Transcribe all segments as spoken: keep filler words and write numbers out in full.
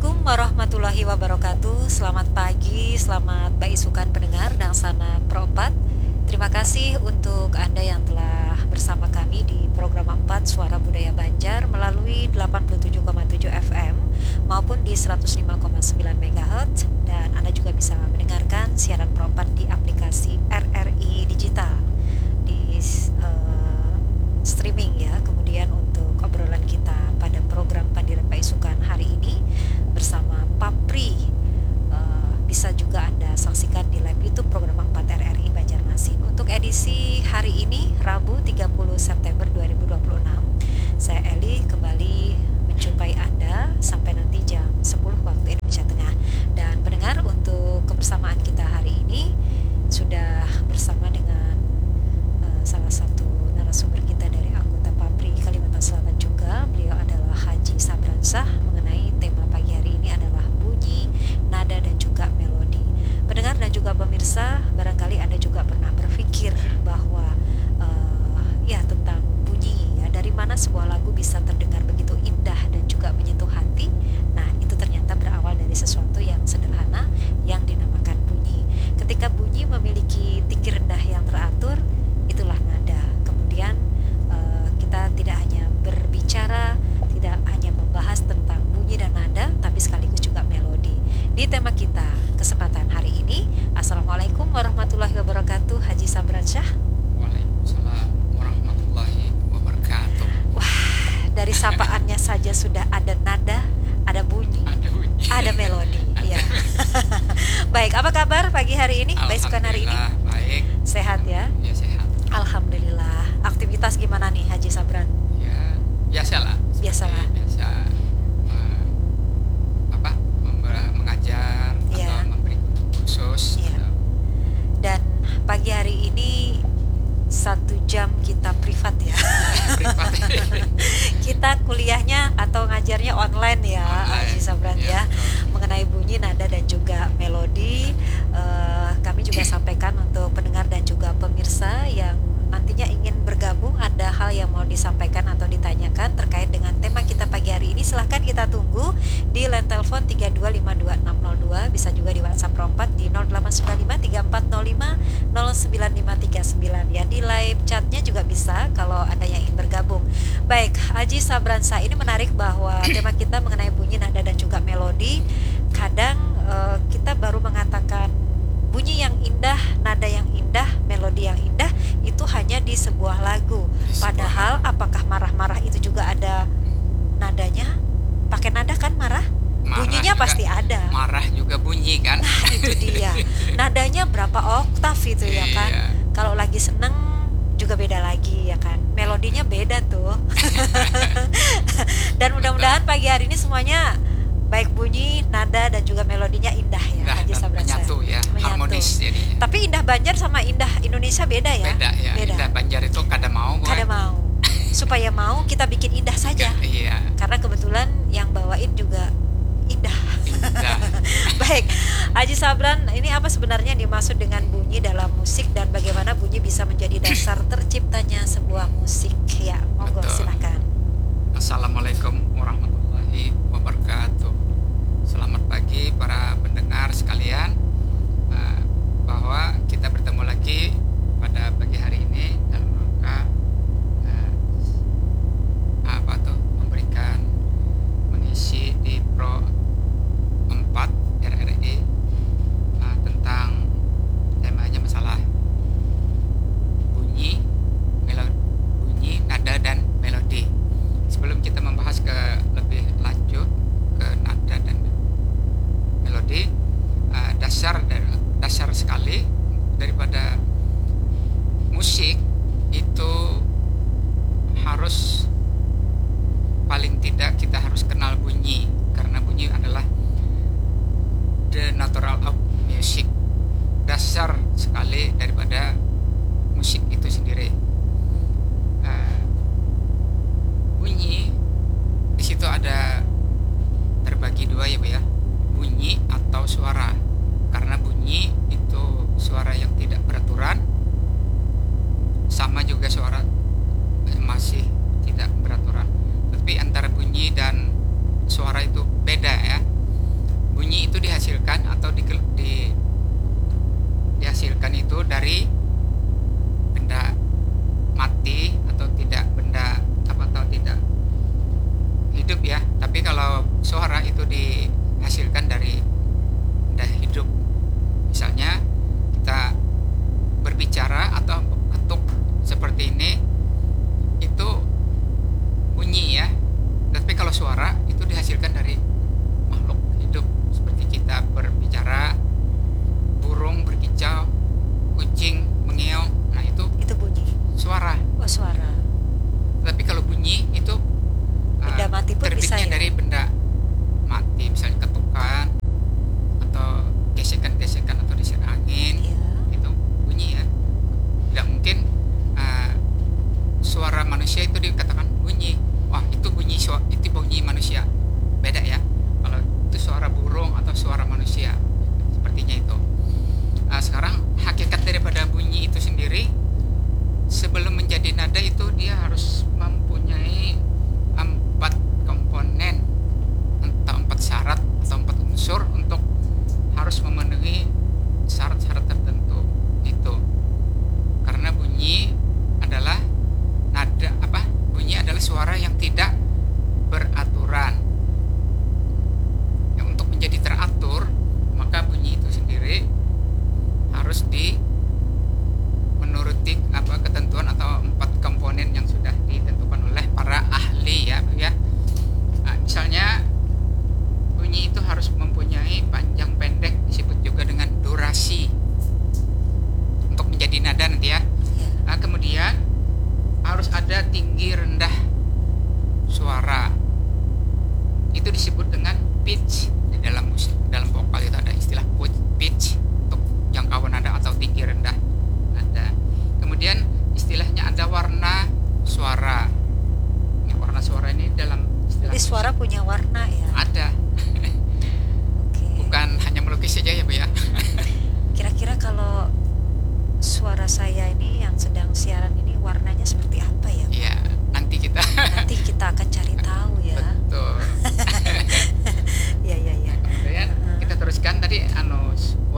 Assalamualaikum warahmatullahi wabarakatuh. Selamat pagi, selamat baisukan pendengar dan sana Propat. Terima kasih untuk Anda yang telah bersama kami di program empat Suara Budaya Banjar melalui delapan puluh tujuh koma tujuh F M maupun di seratus lima koma sembilan megahertz, dan Anda juga bisa mendengarkan siaran Propat di aplikasi R R I Digital di uh, streaming ya. Kemudian untuk obrolan kita pada program Padiran Paisukan hari ini bersama Papri, uh, bisa juga Anda saksikan di live YouTube program empat R R I Banjarmasin. Untuk edisi hari ini Rabu tiga puluh September dua ribu dua puluh enam, saya Eli kembali menjumpai Anda sampai nanti jam sepuluh waktu Indonesia Tengah. Dan pendengar, untuk kebersamaan kita hari ini sudah bersama dengan uh, salah satu narasumber kita dari anggota Papri Kalimantan Selatan juga. Beliau adalah Haji Sabransah. Mengenai tema pagi hari ini adalah bunyi, nada, dan juga melodi. Pendengar dan juga pemirsa, barangkali Anda juga pernah berpikir bahwa uh, ya tentang bunyi ya, dari mana sebuah lagu bisa terdengar begitu indah dan juga menyentuh hati. Nah, itu ternyata berawal dari sesuatu yang sederhana yang dinamakan bunyi. Ketika bunyi memiliki tinggi rendah yang teratur, itulah nada. Kemudian uh, kita tidak hanya berbicara, tidak hanya membahas tentang bunyi dan nada, tapi sekaligus juga melodi. Di tema kita kesempatan hari ini, Assalamualaikum warahmatullahi wabarakatuh, Haji Sabransah. Waalaikumsalam warahmatullahi wabarakatuh. Wah, dari sapaannya saja sudah ada nada, ada bunyi, ada, bunyi. ada melodi. Ya. Baik, apa kabar pagi hari ini? Baisukan hari ini? Baik. Sehat ya? Ya, sehat. Alhamdulillah. Aktivitas gimana nih Haji Sabran? Ya, biasalah. Biasalah. Biasa uh, apa? Mem- mengajar Ya. atau memberi kursus. Ya. Atau... Dan pagi hari ini satu jam kita privat ya. Privat. Kita kuliahnya atau ngajarnya online ya, Online. Haji Sabran ya. Ya, betul. Mengenai bunyi, nada, dan juga melodi, uh, kami juga sampaikan untuk pendengar dan juga pemirsa yang nantinya ingin bergabung, ada hal yang mau disampaikan atau ditanyakan terkait dengan tema kita pagi hari ini, silahkan kita tunggu di line telepon tiga dua lima dua enam nol dua, bisa juga di WhatsApp Rompat di nol delapan sembilan lima tiga empat nol lima nol sembilan lima tiga sembilan ya. Di live chatnya juga bisa kalau Anda yang ingin bergabung. Baik, Haji Sabransah, ini menarik bahwa tema kita mengenai bunyi, nada, dan juga melodi. Kadang uh, kita baru mengatakan bunyi yang indah, nada yang indah, melodi yang indah itu hanya di sebuah lagu. Padahal apakah marah-marah itu juga ada nadanya? Pakai nada kan marah? Marah Bunyinya juga, pasti ada. Marah juga bunyi kan? Nah, itu dia. Nadanya berapa oktav itu ya kan? Iya. Kalau lagi seneng juga beda lagi ya kan? Melodinya beda tuh. Dan mudah-mudahan pagi hari ini semuanya baik bunyi, nada, dan juga melodinya indah ya, Indah Haji dan Sabransah. menyatu ya, Menyatu. harmonis jadinya. Tapi indah Banjar sama indah Indonesia beda ya? Beda ya. Beda. Indah Banjar itu kada mau. Kada mau. Supaya mau kita bikin indah saja. Iya. Karena kebetulan yang bawain juga indah. Indah. Baik, Haji Sabran, ini apa sebenarnya yang dimaksud dengan bunyi dalam musik dan bagaimana bunyi bisa menjadi dasar terciptanya sebuah musik? Ya, monggo Betul. silakan. Assalamualaikum warahmatullahi wabarakatuh. Selamat pagi para pendengar sekalian, uh, bahwa kita bertemu lagi pada pagi hari ini dalam rangka uh, apa tuh memberikan mengisi di Pro empat R R I uh, tentang temanya masalah bunyi, melodi, bunyi, nada, dan melodi. Sebelum kita membahas ke lebih lanjut ke nada dan melodi, uh, dasar dasar sekali daripada musik itu harus, paling tidak kita harus kenal bunyi, karena bunyi adalah the natural of music, dasar sekali daripada musik itu sendiri. Uh, bunyi di situ ada terbagi dua ya Bu ya, bunyi atau suara. Karena bunyi itu suara yang tidak beraturan, sama juga suara masih tidak beraturan. Tapi antara bunyi dan suara itu beda ya.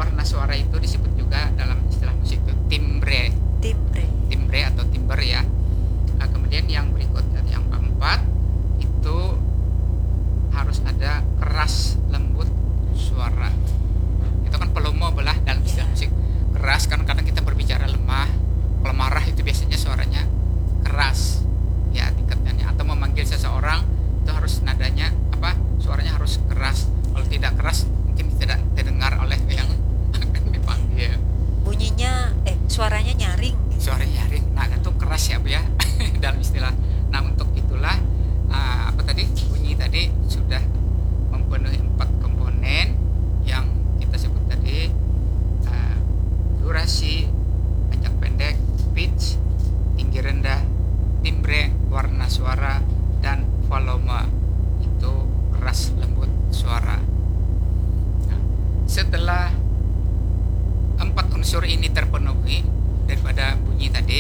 warna suara itu disebut juga dalam istilah musik itu timbre, Timbre. timbre atau timber ya. Nah, kemudian yang berikutnya yang keempat itu harus ada keras lembut suara. Itu kan pelomo belah dalam istilah Iya. musik. Keras kan kadang kita berbicara lemah. Kalau marah itu biasanya suaranya keras ya tingkatannya, atau memanggil seseorang itu harus nadanya apa, suaranya harus keras. Kalau tidak keras mungkin tidak terdengar oleh yang akan dipanggil. Bunyinya eh suaranya nyaring gitu. Suaranya nyaring, nah itu keras ya Bu ya dalam istilah. Nah untuk itulah uh, apa tadi bunyi tadi sudah memenuhi empat komponen yang kita sebut tadi, uh, durasi, panjang pendek, pitch, tinggi rendah, timbre, warna suara, dan volume itu keras lembut suara. Nah, setelah empat unsur ini terpenuhi daripada bunyi tadi,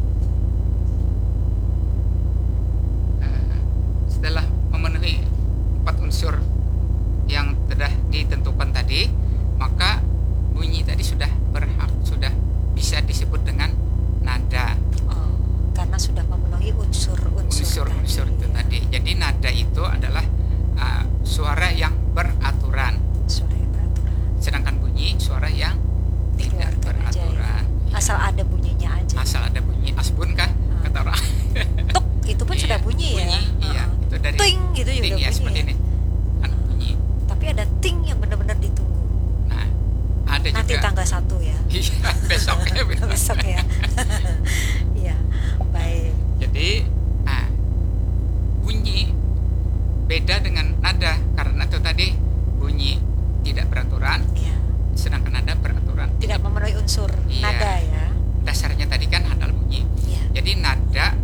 uh, setelah memenuhi empat unsur yang sudah ditentukan tadi, maka bunyi tadi sudah berhak sudah bisa disebut dengan nada. Oh, karena sudah memenuhi unsur-unsur Unsur-unsur itu ya. tadi. Jadi nada itu adalah uh, suara yang beraturan, Suara yang beraturan. sedangkan bunyi suara yang tidak Dikeluarkan aja ya. beraturan. Asal ada bunyinya aja. Asal ada bunyi asbun kan Ah. kata orang. Tuk itu pun Iya, sudah bunyi, ya. bunyi, iya. Heeh. Itu dari Ting gitu juga ting ya bunyi seperti ya. ini. Kan bunyi. Tapi ada ting yang benar-benar ditunggu. Nah, ada Nanti juga tanggal satu ya. iya, besok ya. benar. Besok ya. Iya, baik. Jadi, ah, bunyi beda dengan nada karena itu tadi bunyi tidak beraturan, Iya. sedangkan nada beraturan. Tidak memenuhi unsur Iya. nada ya. Dasarnya tadi kan handal bunyi. Iya. Jadi nada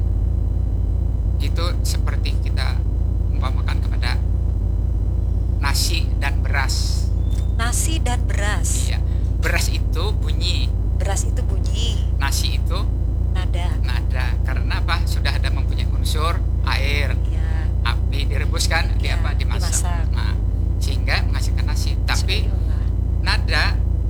itu seperti kita umpamakan kepada nasi dan beras. Nasi dan beras. Iya, beras itu bunyi, Beras itu bunyi, nasi itu nada. nada. Karena apa? Sudah ada mempunyai unsur air, Iya. api direbuskan, di Iya, apa dimasak. dimasak. Nah, sehingga menghasilkan nasi. Tapi Sudah diolah. nada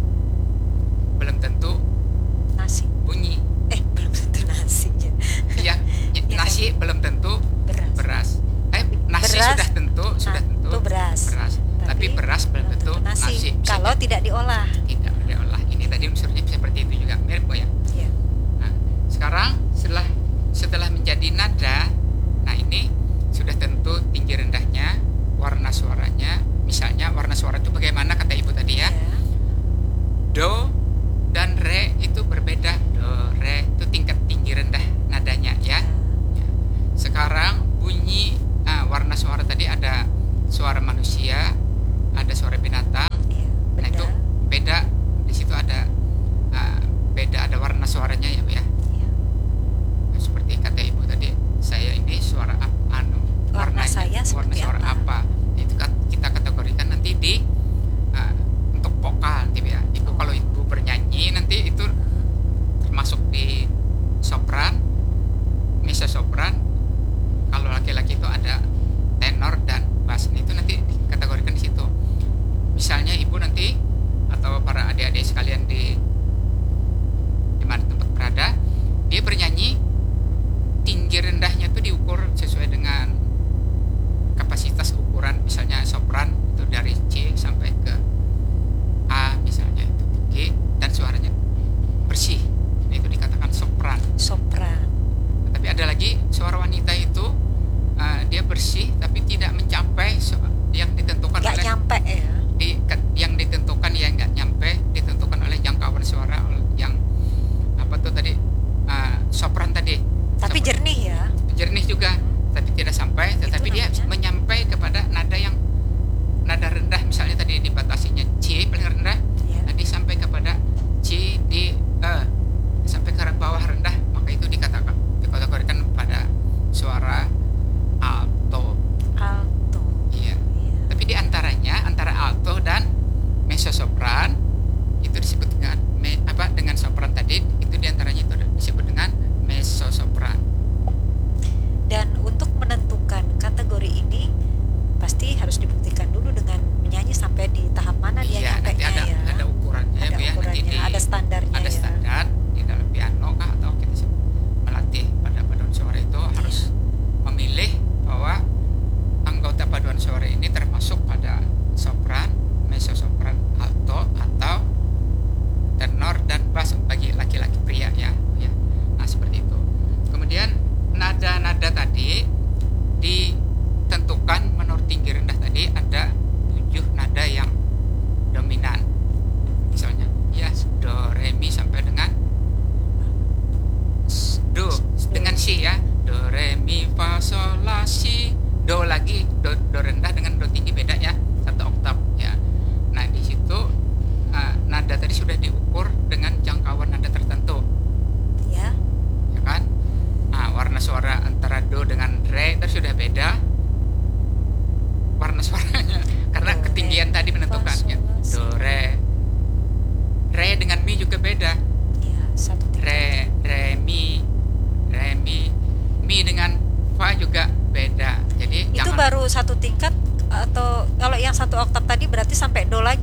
belum tentu Nasi. bunyi. Eh, belum tentu nasi ya. Ya, Iya nasi belum tentu Beras. beras. Eh, nasi Beras, sudah tentu sudah Nah, tentu itu beras. beras. Tapi, beras belum tentu nasi. Bisa Kalau jadi tidak diolah. tidak diolah. Ini tadi unsurnya seperti itu juga mirip Bu ya. Iya. Nah, sekarang setelah setelah menjadi nada, nah ini sudah tentu tinggi rendahnya, warna suaranya. Misalnya warna suara itu bagaimana kata Ibu tadi ya? Iya. Do dan re itu berbeda. Do, re itu tingkat tinggi rendah nadanya ya. Ya. Sekarang bunyi ah, warna suara tadi ada suara manusia, ada suara binatang. Iya. Nah itu Beda. beda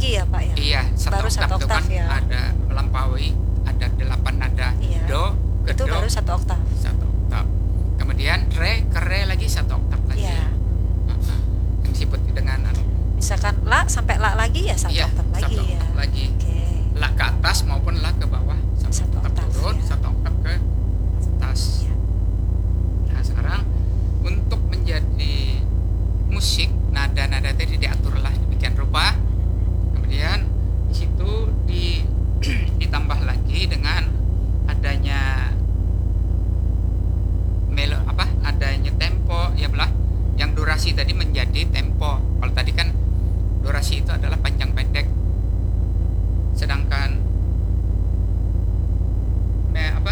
tinggi ya Pak ya? Iya, satu Baru oktav satu itu kan oktav ya. ada melampaui, ada delapan nada. Iya. Do ke Itu do baru satu oktav. satu oktav. Kemudian re ke re lagi satu oktav lagi. Iya. Uh-uh. Yang disebut dengan anu, Misalkan la sampai la lagi ya satu iya, oktav lagi satu ya. oktav lagi. Oke. La ke atas maupun la ke bawah, satu, Satu oktav oktav, turun, ya. satu oktav ke atas. Iya. Nah, sekarang untuk menjadi musik, nada-nada tadi diaturlah demikian rupa. Kemudian di situ di ditambah lagi dengan adanya melo apa adanya tempo ya belah, yang durasi tadi menjadi tempo. Kalau tadi kan durasi itu adalah panjang pendek, sedangkan me, apa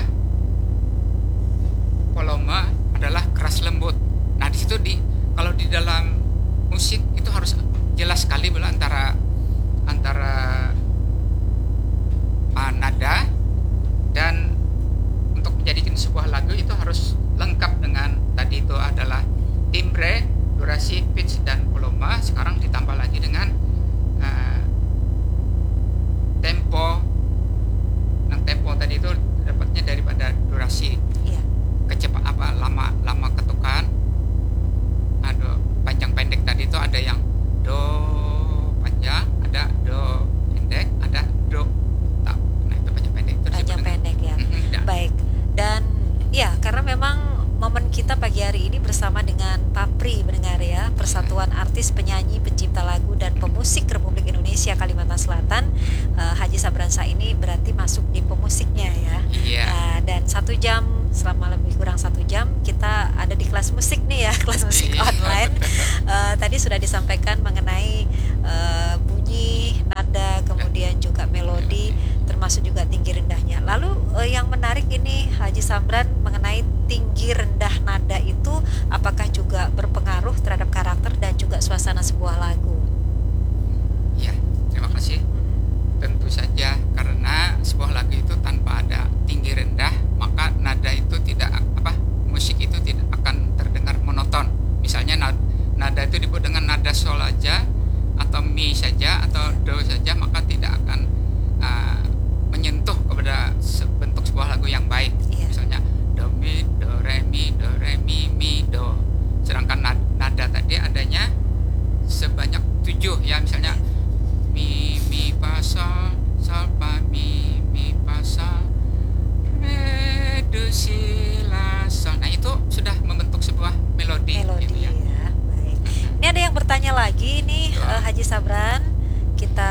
volume adalah keras lembut. Nah di situ di kalau di dalam musik itu harus jelas sekali belah antara antara uh, nada, dan untuk menjadikan sebuah lagu itu harus lengkap dengan tadi itu adalah timbre, durasi, pitch, dan volume. Sekarang ditambah lagi dengan uh, tempo. Nah tempo tadi itu dapatnya daripada durasi, Iya. kecepat apa lama lama ketukan. Ada panjang pendek tadi itu ada yang do panjang, ada do pendek, ada do tak. Nah itu panjang pendek itu Panjang disebut pendek ya. dengan- Mhm, dah. Baik. Dan ya karena memang momen kita pagi hari ini bersama dengan Papri mendengar ya, Persatuan Artis Penyanyi Pencipta Lagu dan Pemusik Republik Indonesia Kalimantan Selatan. eh, Haji Sabransa ini berarti masuk di pemusiknya ya. Iya. Nah, dan satu jam selama lebih kurang satu jam kita ada di kelas musik nih ya, kelas musik Iya, online. betul. Eh, tadi sudah disampaikan mengenai eh, bunyi, nada, kemudian juga melodi, termasuk juga tinggi rendahnya. Lalu eh, yang menarik ini Haji Sabran mengenai tinggi rendah nada itu apakah juga berpengaruh terhadap karakter dan juga suasana sebuah lagu? Iya, terima kasih. Tentu saja, karena sebuah lagu itu tanpa ada tinggi rendah, maka nada itu tidak apa musik itu tidak akan terdengar monoton. Misalnya nad- nada itu dibuat dengan nada sol aja atau mi saja atau do saja, maka tidak akan uh, menyentuh kepada se- bentuk sebuah lagu yang baik. Iya. Misalnya do mi do re mi do re mi mi do. Sedangkan nad- nada tadi adanya sebanyak tujuh ya, misalnya mi mi fa sol sol fa mi mi fa sol re do si la sol. Nah itu sudah membentuk sebuah melodi, Melodi gitu ya. ya. Baik. Ini ada yang bertanya lagi nih Ya. eh, Haji Sabran. Kita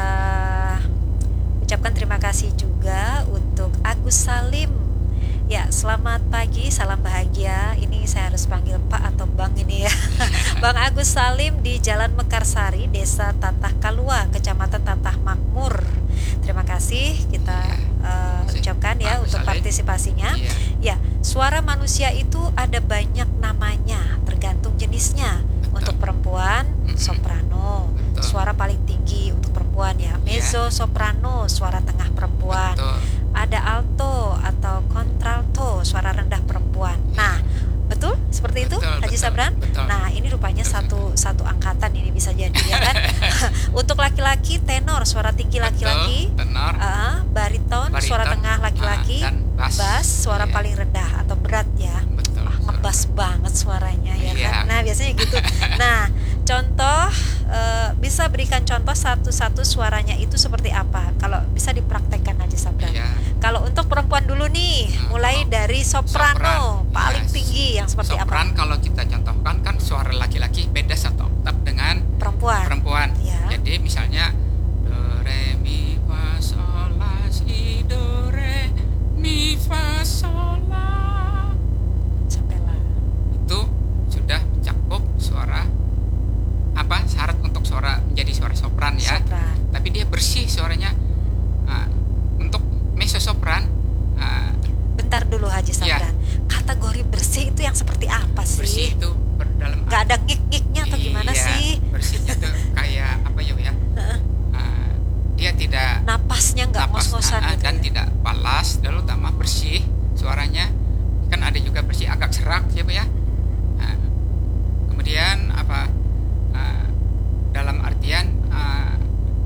ucapkan terima kasih juga untuk Agus Salim. Ya, selamat pagi, salam bahagia. Ini saya harus panggil Pak atau Bang ini ya. Bang Agus Salim di Jalan Mekarsari, Desa Tatah Kalua, Kecamatan Tatah Makmur. Terima kasih kita eh, Terima kasih, ucapkan Pak ya Agus untuk Salim. partisipasinya. Iya. Ya, suara manusia itu ada banyak namanya, tergantung jenisnya. Betul. Untuk perempuan, Mm-mm. soprano, Betul. suara paling tinggi untuk perempuan ya. Mezzo soprano, suara tengah perempuan. Betul. Ada alto atau contralto, suara rendah perempuan. Nah, betul seperti itu, Betul, Haji betul, Sabran? betul. Nah, ini rupanya Betul, satu satu angkatan ini bisa jadi ya kan. Untuk laki-laki tenor, suara tinggi laki-laki. Betul, tenor, Ah, bariton, Bariton, suara tengah laki-laki, ah, dan bass. suara Iya. paling rendah atau berat ya. betul. Wah, ngebas banget suaranya ya Iya. kan. Nah, biasanya gitu. Nah, contoh eh, bisa berikan contoh satu-satu suaranya itu seperti apa? Kalau bisa dipraktekkan Haji Sabran. Iya. Kalau untuk perempuan dulu nih, Nah, mulai kalau dari soprano, sopran, paling yes. tinggi yang seperti Sopran apa? kalau kita contohkan kan suara laki-laki beda satu oktav dengan Perempuan. perempuan. Ya. Jadi misalnya do re mi fa sol la si do re mi fa sol la, Sampai lah. itu sudah mencakup suara apa syarat untuk suara menjadi suara sopran ya. Sopran. Tapi dia bersih suaranya. Nah, untuk mezzo sopran ah, Bentar dulu Haji Iya. Sabran. Kategori bersih itu yang seperti apa sih? bersih itu berdalam Gak ada ngik-ngiknya atau gimana Iya, sih? bersihnya tuh kayak apa ya ya Ah, dia tidak Napasnya nggak napas, ngos-ngosan ah, gitu dan ya? tidak palas, lalu utama bersih suaranya, kan ada juga bersih agak serak ya Bu ya. Nah, kemudian apa ah, dalam artian ah, dia menjadi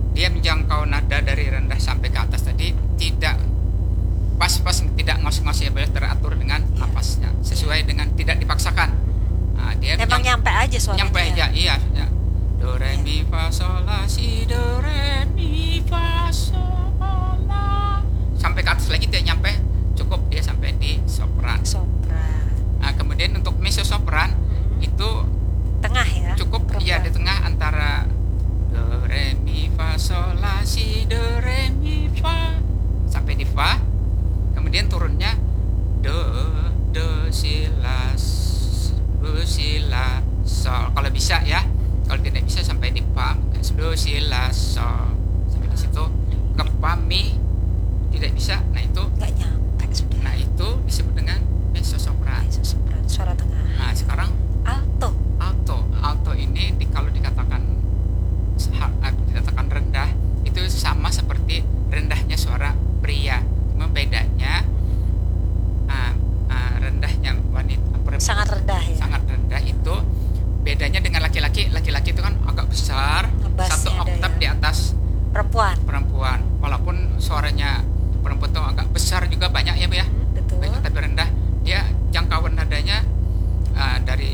menjangkau nada dari rendah sampai ke atas tadi tidak pas-pas, tidak ngos-ngos ya, boleh teratur dengan napasnya sesuai dengan tidak dipaksakan. Nah, dia Emang nyam- nyampe aja suaranya. nyampe ya? aja, iya, ya. Do re mi fa sol la si do re mi fa sol la sampai ke atas lagi tidak nyampe, cukup dia sampai di sopran. Sopran. Nah, kemudian untuk mezzo sopran itu Tengah ya. cukup ya di perempuan. tengah antara do re mi fa sol la si do re mi fa sampai di fa, kemudian turunnya do do si la s- do si la sol kalau bisa ya, kalau tidak bisa sampai di fa mungkin do si la sol sampai di situ. Ke fa mi tidak bisa, nah itu Nggak nyampe sudah. nah itu disebut dengan mezzo sopran. Mezzo sopran, suara tengah. Nah sekarang Alto. alto alto ini di, kalau dikatakan ah, dikatakan rendah itu sama seperti rendahnya suara pria, cuma bedanya ah, ah, rendahnya wanita perempuan Sangat rendah ya. sangat rendah itu bedanya dengan laki-laki. Laki-laki itu kan agak besar, Bassnya satu ada oktav ya. di atas Perempuan. perempuan, walaupun suaranya perempuan itu agak besar juga banyak ya Bu ya, Betul. banyak tapi rendah, dia jangkauan nadanya ah, dari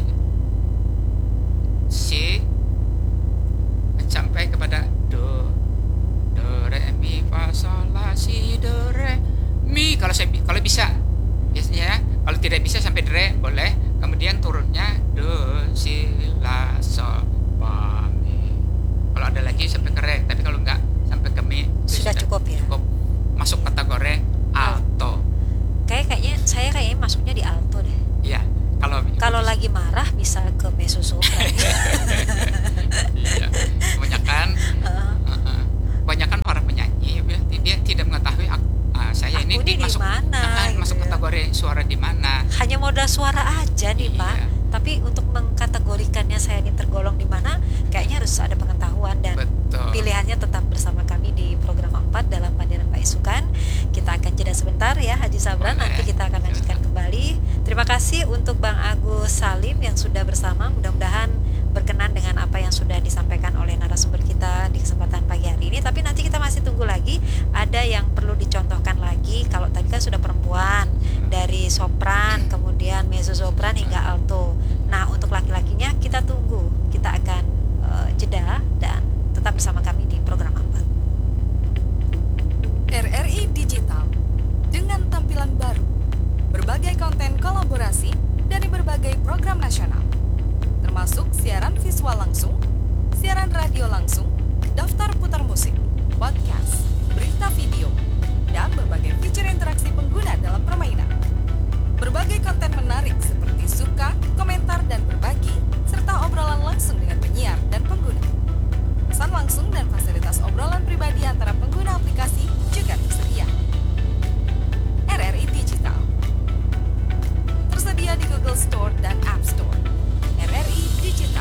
C sampai kepada do do re mi fa sol la si do re mi kalau saya bi- kalau bisa biasanya ya. Kalau tidak bisa sampai re boleh, kemudian turunnya do si la sol fa mi. Kalau ada lagi sampai ke re, tapi kalau enggak sampai ke mi itu Sudah cukup ya? cukup masuk kategori alto. Kayak kayaknya saya kayaknya masuknya di alto deh. Iya, kalau Kalau lagi marah bisa ke mezzo sopran. iya, kebanyakan Heeh. Uh-uh. Kebanyakan para penyanyi ya, dia tidak mengetahui ak- ah, saya Aku ini ini di di masuk mana, ah, gitu masuk ya. kategori suara di mana. Hanya modal suara aja nih Iya. Pak. Tapi untuk mengkategorikannya saya ini tergolong di mana, kayaknya harus ada pengetahuan dan Betul. pilihannya tetap bersama kami di program empat dalam Pandiran Pak Isukan. Kita akan jeda sebentar ya Haji Sabran, Boleh. nanti kita akan lanjutkan kembali. Terima kasih untuk Bang Agus Salim yang sudah bersama. Mudah-mudahan berkenan dengan apa yang sudah disampaikan oleh narasumber kita di kesempatan pagi hari ini. Tapi nanti kita masih tunggu lagi, ada yang perlu dicontohkan lagi. Kalau tadi kan sudah perempuan, dari sopran, kemudian mezzo sopran hingga alto. Nah untuk laki-lakinya kita tunggu, kita akan eh, jeda dan tetap bersama kami di program empat. R R I Digital dengan tampilan baru, berbagai konten kolaborasi dari berbagai program nasional, termasuk siaran visual langsung, siaran radio langsung, daftar putar musik,